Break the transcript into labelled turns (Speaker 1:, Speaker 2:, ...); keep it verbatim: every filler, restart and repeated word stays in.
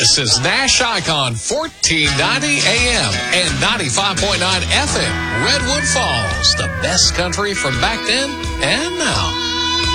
Speaker 1: This is Nash Icon, fourteen ninety A M and ninety-five point nine F M. Redwood Falls, the best country from back then and now.